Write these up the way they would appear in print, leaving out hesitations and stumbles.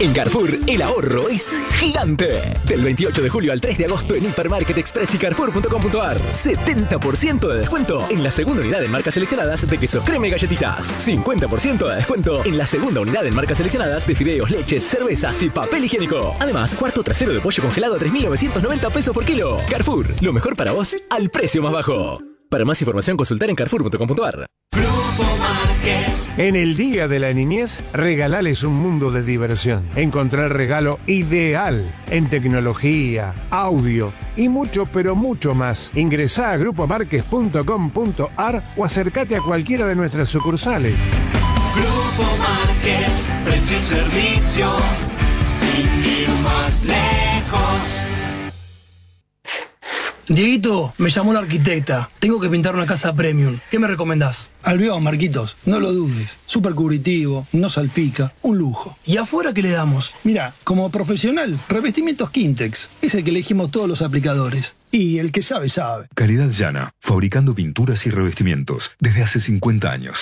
En Carrefour, el ahorro es gigante. Del 28 de julio al 3 de agosto en Hipermarket Express y Carrefour.com.ar. 70% de descuento en la segunda unidad en marcas seleccionadas de quesos crema y galletitas. 50% de descuento en la segunda unidad en marcas seleccionadas de fideos, leches, cervezas y papel higiénico. Además, cuarto trasero de pollo congelado a 3.990 pesos por kilo. Carrefour, lo mejor para vos al precio más bajo. Para más información, consultar en Carrefour.com.ar. Grupo Márquez. En el Día de la Niñez, regalales un mundo de diversión. Encontrá el regalo ideal en tecnología, audio y mucho, pero mucho más. Ingresá a grupomarquez.com.ar o acércate a cualquiera de nuestras sucursales. Grupo Márquez, precio y servicio, sin ir más lejos. Dieguito, me llamó la arquitecta. Tengo que pintar una casa premium. ¿Qué me recomendás? Albión, Marquitos, no lo dudes. Súper cubritivo, no salpica, un lujo. ¿Y afuera qué le damos? Mira, como profesional, revestimientos Quintex. Es el que elegimos todos los aplicadores. Y el que sabe, sabe. Calidad llana, fabricando pinturas y revestimientos desde hace 50 años.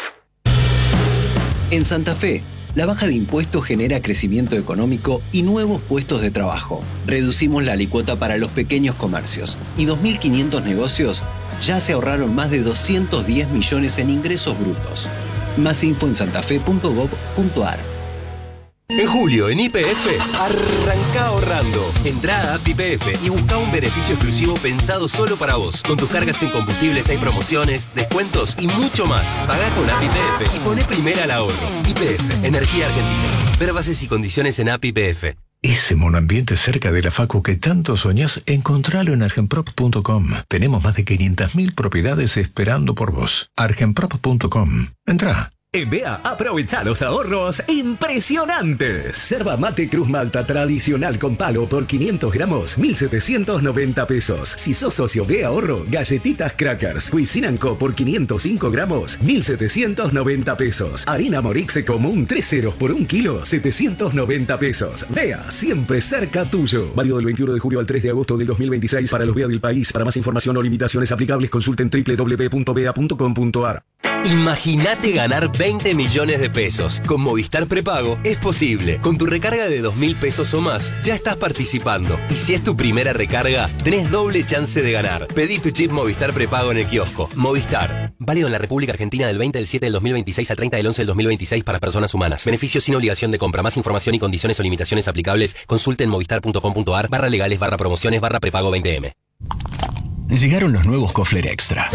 En Santa Fe, la baja de impuestos genera crecimiento económico y nuevos puestos de trabajo. Reducimos la alícuota para los pequeños comercios y 2.500 negocios ya se ahorraron más de 210 millones en ingresos brutos. Más info en santafe.gov.ar. En julio, en YPF, arranca ahorrando. Entrá a App YPF y busca un beneficio exclusivo pensado solo para vos. Con tus cargas en combustibles hay promociones, descuentos y mucho más. Pagá con App YPF y poné primera al ahorro. YPF, Energía Argentina. Ver bases y condiciones en App YPF. Ese monoambiente cerca de la facu que tanto soñás, encontralo en argenprop.com. Tenemos más de 500.000 propiedades esperando por vos. argenprop.com. Entrá. En BEA, aprovecha los ahorros impresionantes. Yerba mate Cruz Malta tradicional con palo por 500 gramos, 1.790 pesos. Si sos socio BEA Ahorro, galletitas Crackers Cuisinanco por 505 gramos, 1.790 pesos. Harina Morixe común 3 ceros por 1 kilo, 790 pesos. BEA, siempre cerca tuyo. Válido del 21 de julio al 3 de agosto del 2026 para los BEA del país. Para más información o limitaciones aplicables, consulten www.bea.com.ar. Imagínate ganar 20 millones de pesos. Con Movistar Prepago es posible. Con tu recarga de 2.000 pesos o más, ya estás participando. Y si es tu primera recarga, tenés doble chance de ganar. Pedí tu chip Movistar Prepago en el kiosco. Movistar. Válido en la República Argentina del 20 del 7 del 2026 al 30 del 11 del 2026 para personas humanas. Beneficios sin obligación de compra. Más información y condiciones o limitaciones aplicables, consulten movistar.com.ar/legales/prepago 20M. Llegaron los nuevos Kofler Extra.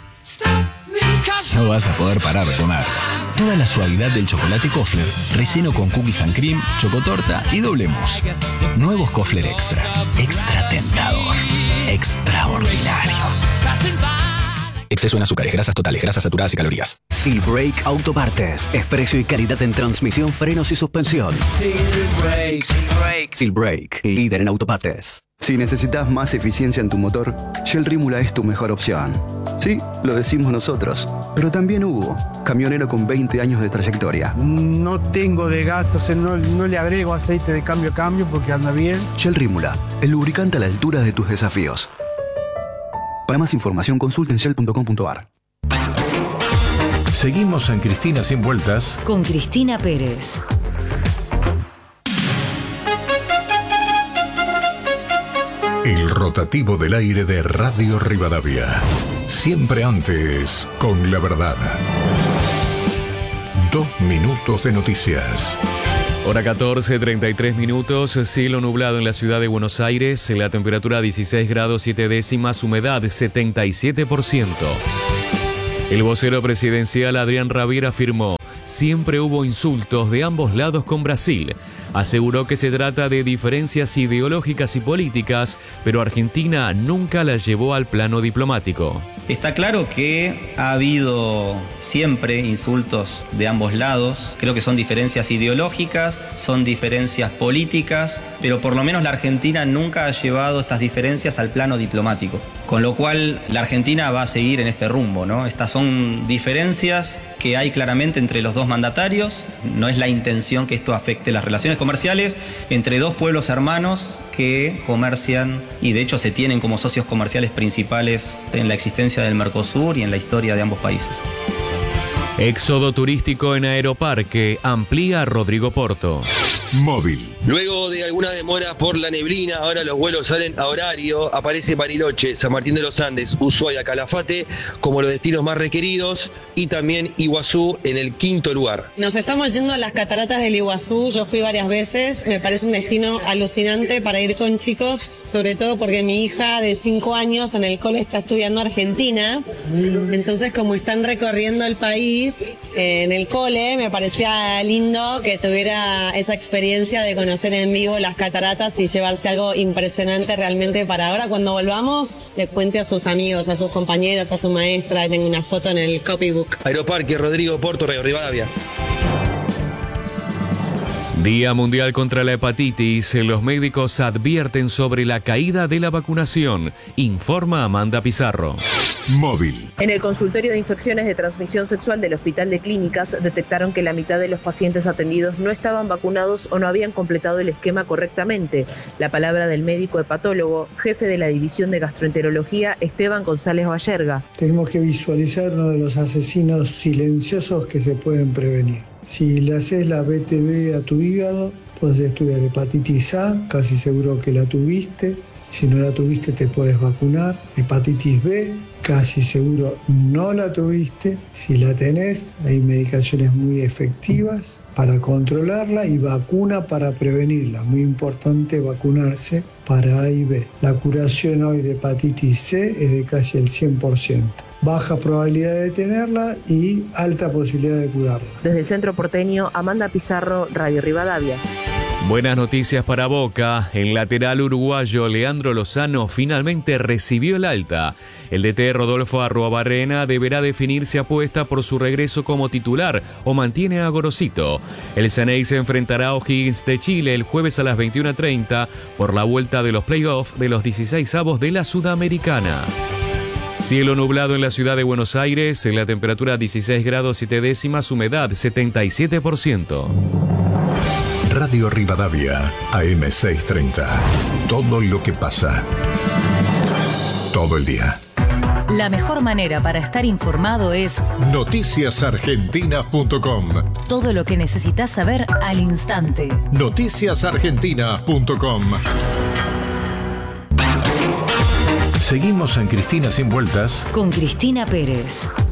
No vas a poder parar de comer. Toda la suavidad del chocolate Kofler, relleno con cookies and cream, chocotorta y doble mousse. Nuevos Kofler Extra. Extra tentador. Extraordinario. Exceso en azúcares, grasas totales, grasas saturadas y calorías. Silbrake Autopartes. Es precio y calidad en transmisión, frenos y suspensión. Silbrake, líder en autopartes. Si necesitas más eficiencia en tu motor, Shell Rímula es tu mejor opción. Sí, lo decimos nosotros, pero también Hugo, camionero con 20 años de trayectoria. No tengo de gastos, no le agrego aceite de cambio a cambio porque anda bien. Shell Rímula, el lubricante a la altura de tus desafíos. Para más información, consulta en shell.com.ar. Seguimos en Cristina Sin Vueltas con Cristina Pérez. El rotativo del aire de Radio Rivadavia. Siempre antes, con la verdad. 2 minutos de noticias. Hora 14, 33 minutos, cielo nublado en la ciudad de Buenos Aires, la temperatura 16 grados 7 décimas, humedad 77%. El vocero presidencial Adrián Rabier afirmó: siempre hubo insultos de ambos lados con Brasil. Aseguró que se trata de diferencias ideológicas y políticas, pero Argentina nunca las llevó al plano diplomático. Está claro que ha habido siempre insultos de ambos lados. Creo que son diferencias ideológicas, son diferencias políticas, pero por lo menos la Argentina nunca ha llevado estas diferencias al plano diplomático. Con lo cual la Argentina va a seguir en este rumbo, ¿no? Estas son diferencias que hay claramente entre los dos mandatarios. No es la intención que esto afecte las relaciones comerciales entre dos pueblos hermanos que comercian y de hecho se tienen como socios comerciales principales en la existencia del Mercosur y en la historia de ambos países. Éxodo turístico en Aeroparque, amplía Rodrigo Porto. Móvil. Luego de algunas demoras por la neblina, ahora los vuelos salen a horario. Aparece Bariloche, San Martín de los Andes, Ushuaia, Calafate como los destinos más requeridos y también Iguazú en el 5º lugar. Nos estamos yendo a las cataratas del Iguazú. Yo fui varias veces. Me parece un destino alucinante para ir con chicos, sobre todo porque mi hija de 5 años en el cole está estudiando Argentina. Entonces, como están recorriendo el país en el cole, me parecía lindo que tuviera esa experiencia de conocer en vivo las cataratas y llevarse algo impresionante realmente para ahora cuando volvamos le cuente a sus amigos, a sus compañeros, a su maestra. Tengo una foto en el copybook. Aeroparque Rodrigo Porto, Rivadavia. Día Mundial contra la Hepatitis. Los médicos advierten sobre la caída de la vacunación. Informa Amanda Pizarro. Móvil. En el consultorio de infecciones de transmisión sexual del Hospital de Clínicas detectaron que la mitad de los pacientes atendidos no estaban vacunados o no habían completado el esquema correctamente. La palabra del médico hepatólogo, jefe de la División de Gastroenterología, Esteban González Vallerga. Tenemos que visualizar uno de los asesinos silenciosos que se pueden prevenir. Si le haces la BTV a tu hígado, puedes estudiar hepatitis A, casi seguro que la tuviste. Si no la tuviste, te puedes vacunar. Hepatitis B, casi seguro no la tuviste. Si la tenés, hay medicaciones muy efectivas para controlarla y vacuna para prevenirla. Muy importante vacunarse para A y B. La curación hoy de hepatitis C es de casi el 100%. Baja probabilidad de tenerla y alta posibilidad de curarla. Desde el Centro Porteño, Amanda Pizarro, Radio Rivadavia. Buenas noticias para Boca. El lateral uruguayo Leandro Lozano finalmente recibió el alta. El DT Rodolfo Arruabarrena deberá definir si apuesta por su regreso como titular o mantiene a Gorosito. El Ceney se enfrentará a O'Higgins de Chile el jueves a las 21:30 por la vuelta de los playoffs de los 16avos de la Sudamericana. Cielo nublado en la ciudad de Buenos Aires, la temperatura 16 grados 7 décimas, humedad 77%. Radio Rivadavia, AM630. Todo lo que pasa. Todo el día. La mejor manera para estar informado es noticiasargentinas.com. Todo lo que necesitas saber al instante. Noticiasargentinas.com. Seguimos en Cristina Sin Vueltas con Cristina Pérez.